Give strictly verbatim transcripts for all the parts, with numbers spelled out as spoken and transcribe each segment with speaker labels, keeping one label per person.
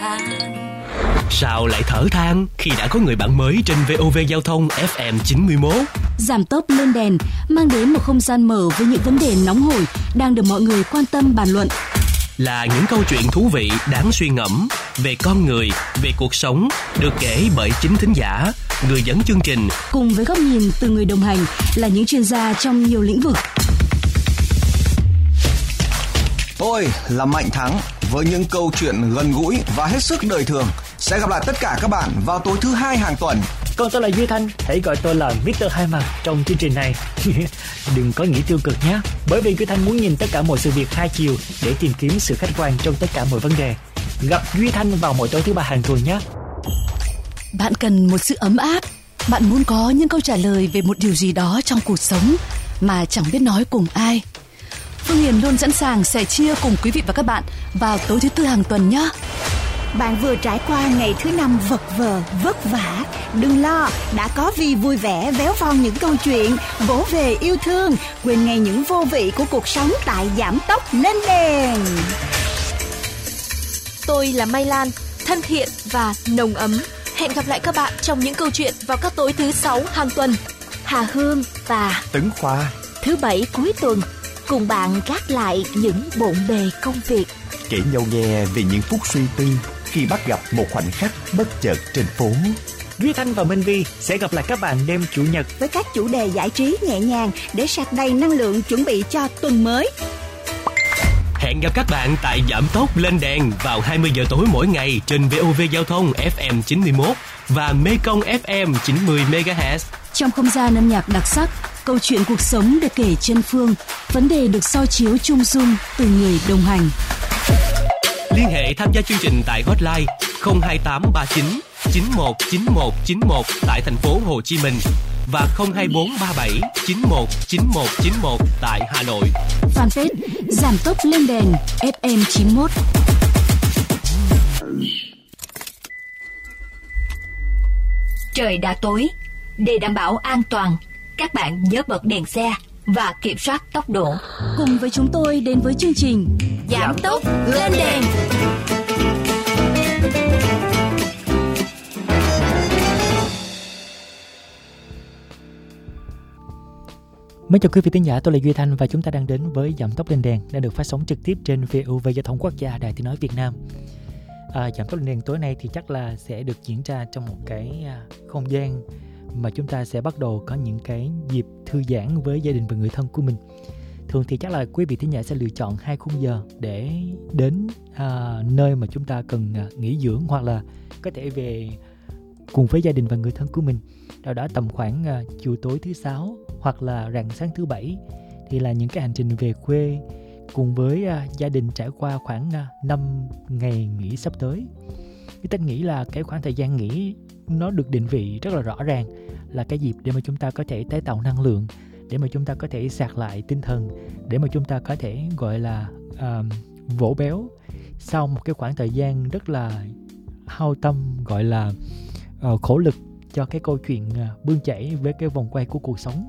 Speaker 1: than.
Speaker 2: Sao lại thở than khi đã có người bạn mới trên vê o vê Giao thông ép em chín mươi mốt?
Speaker 3: Giảm tốc lên đèn mang đến một không gian mở với những vấn đề nóng hổi đang được mọi người quan tâm bàn luận.
Speaker 2: Là những câu chuyện thú vị đáng suy ngẫm về con người, về cuộc sống, được kể bởi chính thính giả, người dẫn chương trình,
Speaker 3: cùng với góc nhìn từ người đồng hành là những chuyên gia trong nhiều lĩnh vực.
Speaker 4: Tôi là Mạnh Thắng với những câu chuyện gần gũi và hết sức đời thường. Sẽ gặp lại tất cả các bạn vào tối thứ hai hàng tuần.
Speaker 5: Còn tôi là Duy Thanh, hãy gọi tôi là mít tơ Hai Mặt trong chương trình này. Đừng có nghĩ tiêu cực nhé, bởi vì Duy Thanh muốn nhìn tất cả mọi sự việc hai chiều để tìm kiếm sự khách quan trong tất cả mọi vấn đề. Gặp Duy Thanh vào mỗi tối thứ ba hàng tuần nhé.
Speaker 3: Bạn cần một sự ấm áp, bạn muốn có những câu trả lời về một điều gì đó trong cuộc sống mà chẳng biết nói cùng ai. Phương Hiền luôn sẵn sàng sẻ chia cùng quý vị và các bạn vào tối thứ tư hàng tuần nhé.
Speaker 6: Bạn vừa trải qua ngày thứ năm vật vờ, vất vả. Đừng lo, đã có Vi vui vẻ véo von những câu chuyện, vỗ về yêu thương, quên ngay những vô vị của cuộc sống tại Giảm Tốc Lên Đèn.
Speaker 7: Tôi là Mai Lan, thân thiện và nồng ấm. Hẹn gặp lại các bạn trong những câu chuyện vào các tối thứ sáu hàng tuần.
Speaker 6: Hà Hương và
Speaker 8: Tấn Khoa
Speaker 6: thứ bảy cuối tuần cùng bạn gác lại những bộn bề công việc,
Speaker 8: kể nhau nghe về những phút suy tư khi bắt gặp một khoảnh khắc bất chợt trên phố.
Speaker 5: Duy Thanh và Minh Vi sẽ gặp lại các bạn đêm Chủ nhật
Speaker 6: với các chủ đề giải trí nhẹ nhàng để sạc đầy năng lượng chuẩn bị cho tuần mới.
Speaker 2: Hẹn gặp các bạn tại Giảm Tốc Lên Đèn vào hai mươi giờ tối mỗi ngày trên vê o vê Giao thông ép em chín mươi mốt và Mekong ép em chín mươi mê ga héc.
Speaker 3: Trong không gian âm nhạc đặc sắc, câu chuyện cuộc sống được kể chân phương, vấn đề được soi chiếu chung dung từ người đồng hành.
Speaker 2: Liên hệ tham gia chương trình tại hotline không hai tám ba chín chín một chín một chín một tại thành phố Hồ Chí Minh và không hai bốn ba bảy chín một chín một chín một tại Hà Nội.
Speaker 3: Fanpage Giảm Tốc Lên Đèn ép em chín mốt.
Speaker 1: Trời đã tối, để đảm bảo an toàn, các bạn nhớ bật đèn xe và kiểm soát tốc độ.
Speaker 3: Cùng với chúng tôi đến với chương trình
Speaker 1: Giảm Tốc Lên Đèn.
Speaker 5: Mến chào quý vị thính giả, tôi là Duy Thanh và chúng ta đang đến với Giảm Tốc Lên Đèn đang được phát sóng trực tiếp trên vê o vê Giao thông Quốc gia, Đài Tiếng nói Việt Nam. À, Giảm Tốc Lên Đèn tối nay thì chắc là sẽ được diễn ra trong một cái không gian mà chúng ta sẽ bắt đầu có những cái dịp thư giãn với gia đình và người thân của mình. Thường thì chắc là quý vị thính giả sẽ lựa chọn hai khung giờ để đến à, nơi mà chúng ta cần à, nghỉ dưỡng hoặc là có thể về cùng với gia đình và người thân của mình. Đó đó tầm khoảng à, chiều tối thứ sáu hoặc là rạng sáng thứ bảy thì là những cái hành trình về quê cùng với à, gia đình trải qua khoảng à, năm ngày nghỉ sắp tới. Cái tên nghĩ là cái khoảng thời gian nghỉ nó được định vị rất là rõ ràng là cái dịp để mà chúng ta có thể tái tạo năng lượng, để mà chúng ta có thể sạc lại tinh thần, để mà chúng ta có thể gọi là uh, vỗ béo sau một cái khoảng thời gian rất là hao tâm, gọi là uh, khổ lực cho cái câu chuyện uh, bươn chải với cái vòng quay của cuộc sống.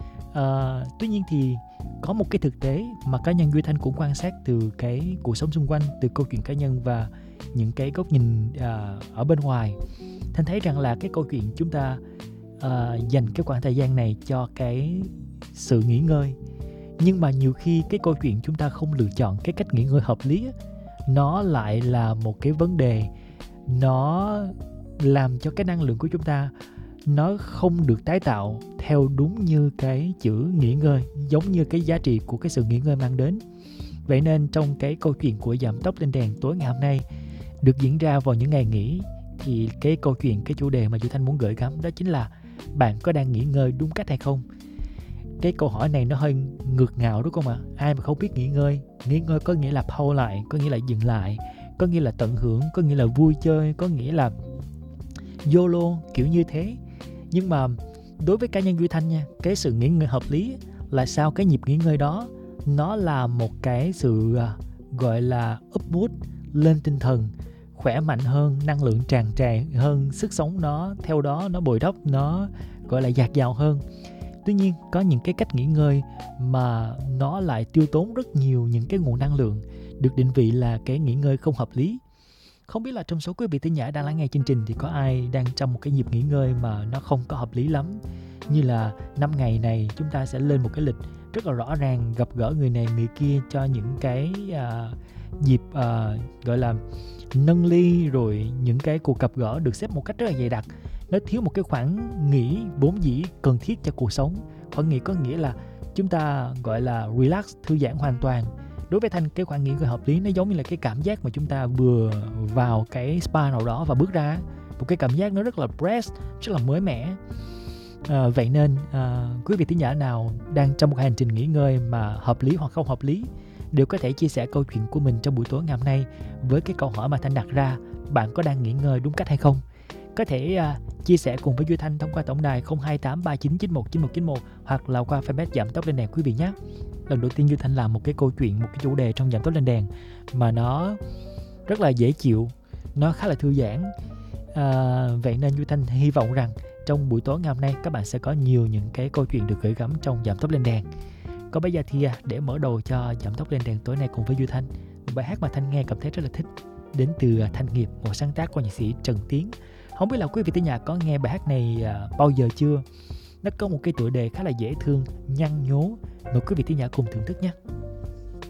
Speaker 5: Uh, tuy nhiên thì có một cái thực tế mà cá nhân Duy Thanh cũng quan sát từ cái cuộc sống xung quanh, từ câu chuyện cá nhân và những cái góc nhìn uh, ở bên ngoài. Thanh thấy rằng là cái câu chuyện chúng ta uh, dành cái khoảng thời gian này cho cái sự nghỉ ngơi, nhưng mà nhiều khi cái câu chuyện chúng ta không lựa chọn cái cách nghỉ ngơi hợp lý, nó lại là một cái vấn đề, nó làm cho cái năng lượng của chúng ta nó không được tái tạo theo đúng như cái chữ nghỉ ngơi, giống như cái giá trị của cái sự nghỉ ngơi mang đến. Vậy nên trong cái câu chuyện của Giảm Tốc Lên Đèn tối ngày hôm nay được diễn ra vào những ngày nghỉ, thì cái câu chuyện, cái chủ đề mà Duy Thanh muốn gửi gắm đó chính là bạn có đang nghỉ ngơi đúng cách hay không? Cái câu hỏi này nó hơi ngược ngạo đúng không ạ? Ai mà không biết nghỉ ngơi? Nghỉ ngơi có nghĩa là pause lại, có nghĩa là dừng lại, có nghĩa là tận hưởng, có nghĩa là vui chơi, có nghĩa là YOLO, kiểu như thế. Nhưng mà đối với cá nhân Duy Thanh nha, cái sự nghỉ ngơi hợp lý là sao cái nhịp nghỉ ngơi đó nó là một cái sự gọi là up mood, lên tinh thần, khỏe mạnh hơn, năng lượng tràn trề hơn, sức sống nó theo đó nó bồi đắp, nó gọi là dạt dào hơn. Tuy nhiên có những cái cách nghỉ ngơi mà nó lại tiêu tốn rất nhiều những cái nguồn năng lượng, được định vị là cái nghỉ ngơi không hợp lý. Không biết là trong số quý vị thính giả đang lắng nghe chương trình thì có ai đang trong một cái nhịp nghỉ ngơi mà nó không có hợp lý lắm. Như là năm ngày này chúng ta sẽ lên một cái lịch rất là rõ ràng, gặp gỡ người này người kia cho những cái uh, dịp uh, gọi là nâng ly, rồi những cái cuộc gặp gỡ được xếp một cách rất là dày đặc. Nó thiếu một cái khoảng nghỉ vốn dĩ cần thiết cho cuộc sống. Khoảng nghỉ có nghĩa là chúng ta gọi là relax, thư giãn hoàn toàn. Đối với Thanh, cái khoảng nghỉ hợp lý nó giống như là cái cảm giác mà chúng ta vừa vào cái spa nào đó và bước ra, một cái cảm giác nó rất là fresh, rất là mới mẻ. À, vậy nên à, quý vị thính giả nào đang trong một hành trình nghỉ ngơi mà hợp lý hoặc không hợp lý đều có thể chia sẻ câu chuyện của mình trong buổi tối ngày hôm nay với cái câu hỏi mà Thanh đặt ra: bạn có đang nghỉ ngơi đúng cách hay không? Có thể uh, chia sẻ cùng với Duy Thanh thông qua tổng đài không hai tám ba chín chín một chín một chín một hoặc là qua fanpage Giảm Tốc Lên Đèn quý vị nhé. Lần đầu tiên Duy Thanh làm một cái câu chuyện, một cái chủ đề trong Giảm Tốc Lên Đèn mà nó rất là dễ chịu, nó khá là thư giãn. À, vậy nên Duy Thanh hy vọng rằng trong buổi tối ngày hôm nay các bạn sẽ có nhiều những cái câu chuyện được gửi gắm trong Giảm Tốc Lên Đèn. Còn bây giờ thì để mở đầu cho Giảm Tốc Lên Đèn tối nay cùng với Duy Thanh, một bài hát mà Thanh nghe cảm thấy rất là thích, đến từ Thanh Nghiệp, một sáng tác của nhạc sĩ Trần Tiến. Không biết là quý vị thính giả có nghe bài hát này à, bao giờ chưa? Nó có một cái tựa đề khá là dễ thương, nhăn nhố. Mời quý vị thính giả cùng thưởng thức nhé.